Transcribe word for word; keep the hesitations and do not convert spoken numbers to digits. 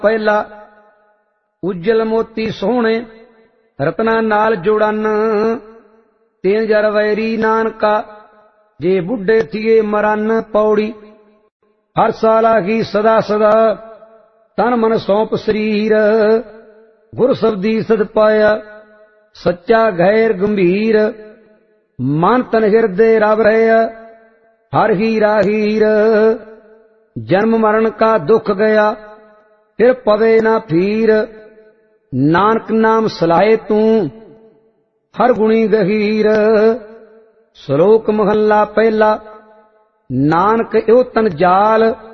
ਪਹਿਲਾ। ਉਜਲ ਮੋਤੀ ਸੋਹਣੇ ਰਤਨਾ ਨਾਲ ਜੋੜਨ, ਤਿੰਨ ਜਰ ਵੈਰੀ ਨਾਨਕਾ ਜੇ ਬੁੱਢੇ ਥੀਏ ਮਰਨ। ਪੌੜੀ। ਹਰ ਸਾਲ ਆਖੀ ਸਦਾ ਸਦਾ ਤਨ ਮਨ ਸੌਂਪ ਸਰੀਰ, ਗੁਰ ਸਬਦੀ ਸਦ ਪਾਇਆ ਸੱਚਾ ਗੈਰ ਗੰਭੀਰ। ਮਨ ਤਨ ਹਿਰਦੇ ਰਵ ਰਹਿਆ ਹਰ ਹੀਰਾ ਹੀਰ, ਜਨਮ ਮਰਨ ਕਾ ਦੁਖ ਗਿਆ ਫਿਰ ਪਵੇ ਨਾ ਫੀਰ। ਨਾਨਕ ਨਾਮ ਸਲਾਹੇ ਤੂੰ ਹਰ ਗੁਣੀ ਗਹੀਰ। ਸ਼ਲੋਕ ਮਹੱਲਾ ਪਹਿਲਾ। ਨਾਨਕ ਇਹੋ ਤਨ ਜਾਲ